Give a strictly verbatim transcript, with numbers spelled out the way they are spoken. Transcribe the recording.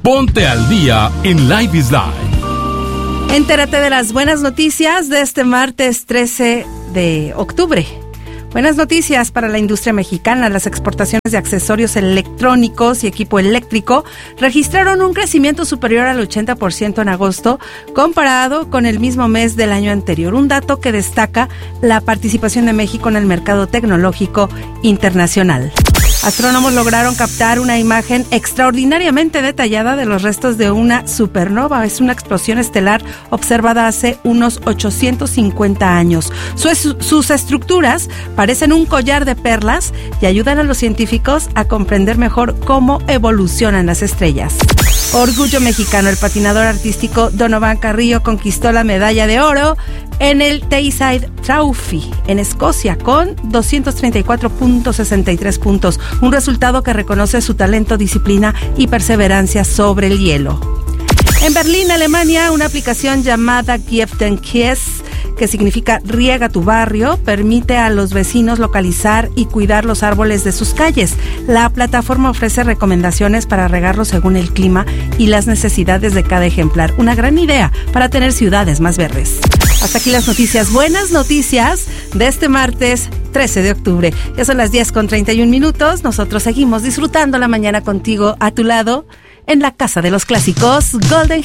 Ponte al día en Live is Live. Entérate de las buenas noticias de este martes trece de octubre. Buenas noticias para la industria mexicana. Las exportaciones de accesorios electrónicos y equipo eléctrico registraron un crecimiento superior al ochenta por ciento en agosto, comparado con el mismo mes del año anterior. Un dato que destaca la participación de México en el mercado tecnológico internacional. Astrónomos lograron captar una imagen extraordinariamente detallada de los restos de una supernova. Es una explosión estelar observada hace unos ochocientos cincuenta años. Sus, sus estructuras parecen un collar de perlas y ayudan a los científicos a comprender mejor cómo evolucionan las estrellas. Orgullo mexicano. El patinador artístico Donovan Carrillo conquistó la medalla de oro en el Tayside Trophy en Escocia con doscientos treinta y cuatro punto sesenta y tres puntos, un resultado que reconoce su talento, disciplina y perseverancia sobre el hielo. En Berlín, Alemania, una aplicación llamada Gib den Kies, que significa riega tu barrio, permite a los vecinos localizar y cuidar los árboles de sus calles. La plataforma ofrece recomendaciones para regarlos según el clima y las necesidades de cada ejemplar. Una gran idea para tener ciudades más verdes. Hasta aquí las noticias, buenas noticias de este martes trece de octubre. Ya son las diez con treinta y un minutos. Nosotros seguimos disfrutando la mañana contigo a tu lado en la Casa de los Clásicos Golden